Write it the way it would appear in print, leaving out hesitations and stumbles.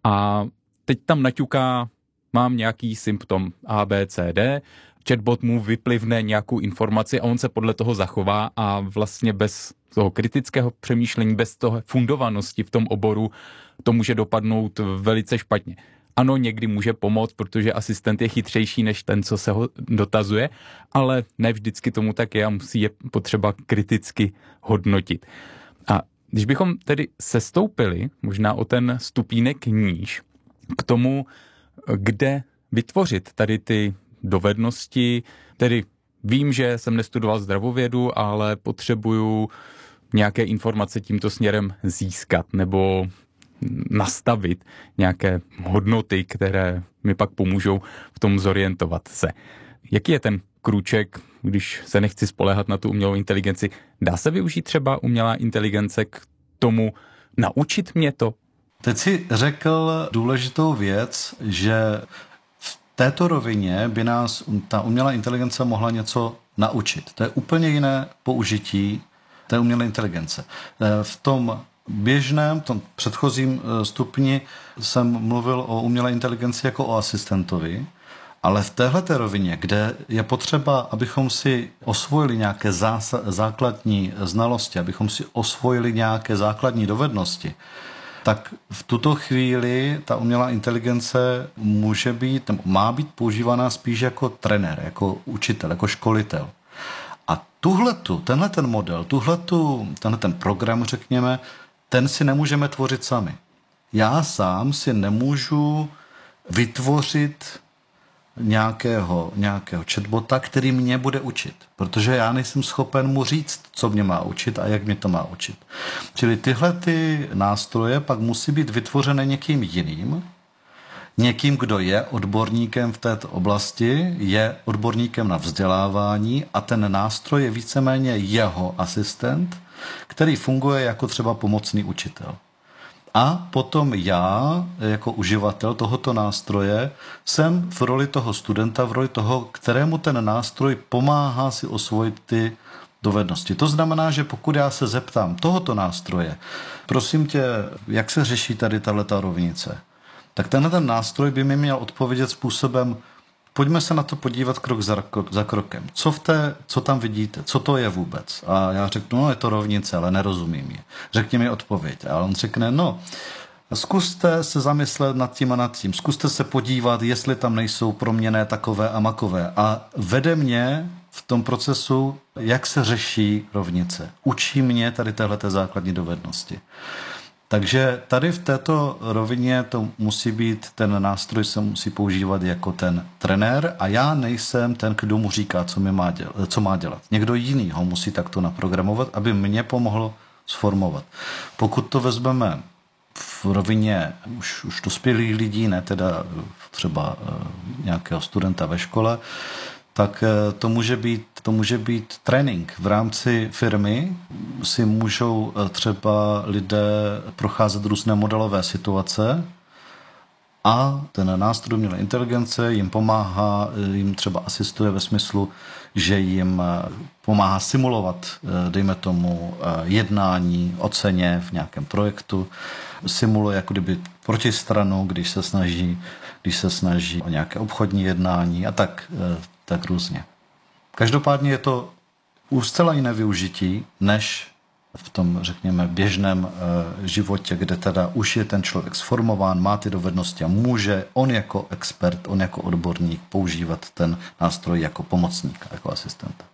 a teď tam naťuká, mám nějaký symptom A, B, C, D, chatbot mu vyplivne nějakou informaci a on se podle toho zachová a vlastně bez toho kritického přemýšlení, bez toho fundovanosti v tom oboru to může dopadnout velice špatně. Ano, někdy může pomoct, protože asistent je chytřejší než ten, co se ho dotazuje, ale ne vždycky tomu tak je a musí je potřeba kriticky hodnotit. A když bychom tedy sestoupili možná o ten stupínek níž k tomu, kde vytvořit tady ty dovednosti, tedy vím, že jsem nestudoval zdravovědu, ale potřebuju nějaké informace tímto směrem získat nebo nastavit nějaké hodnoty, které mi pak pomůžou v tom zorientovat se. Jaký je ten krůček, když se nechci spoléhat na tu umělou inteligenci? Dá se využít třeba umělá inteligence k tomu naučit mě to? Teď si řekl důležitou věc, že v této rovině by nás ta umělá inteligence mohla něco naučit. To je úplně jiné použití té umělé inteligence. V tom běžném, v tom předchozím stupni jsem mluvil o umělé inteligenci jako o asistentovi, ale v téhleté rovině, kde je potřeba, abychom si osvojili nějaké základní znalosti, abychom si osvojili nějaké základní dovednosti, tak v tuto chvíli ta umělá inteligence má být používaná spíš jako trenér, jako učitel, jako školitel. A tenhle ten model, tenhle ten program, řekněme, ten si nemůžeme tvořit sami. Já sám si nemůžu vytvořit nějakého chatbota, který mě bude učit, protože já nejsem schopen mu říct, co mě má učit a jak mě to má učit. Čili tyhle ty nástroje pak musí být vytvořené někým jiným, někým, kdo je odborníkem v této oblasti, je odborníkem na vzdělávání a ten nástroj je víceméně jeho asistent, který funguje jako třeba pomocný učitel. A potom já, jako uživatel tohoto nástroje, jsem v roli toho studenta, v roli toho, kterému ten nástroj pomáhá si osvojit ty dovednosti. To znamená, že pokud já se zeptám tohoto nástroje, prosím tě, jak se řeší tady tato rovnice, tak ten nástroj by mi měl odpovědět způsobem, pojďme se na to podívat krok za krokem. Co tam vidíte? Co to je vůbec? A já řeknu, no je to rovnice, ale nerozumím je. Řekni mi odpověď. A on řekne, no, zkuste se zamyslet nad tím a nad tím. Zkuste se podívat, jestli tam nejsou proměnné takové a makové. A vede mě v tom procesu, jak se řeší rovnice. Učí mě tady téhleté základní dovednosti. Takže tady v této rovině to musí být, ten nástroj se musí používat jako ten trenér a já nejsem ten, kdo mu říká, co má dělat. Někdo jiný ho musí takto naprogramovat, aby mě pomohlo sformovat. Pokud to vezmeme v rovině už dospělých lidí, ne teda třeba nějakého studenta ve škole, tak to může být trénink. V rámci firmy si můžou třeba lidé procházet různé modelové situace a ten nástroj umělé inteligence jim pomáhá, jim třeba asistuje ve smyslu, že jim pomáhá simulovat, dejme tomu, jednání o ceně v nějakém projektu, simuluje jako kdyby protistranu, když se snaží o nějaké obchodní jednání a tak různě. Každopádně je to už zcela jiné využití, než v tom, řekněme, běžném životě, kde teda už je ten člověk sformován, má ty dovednosti a může on jako expert, on jako odborník používat ten nástroj jako pomocník, jako asistenta.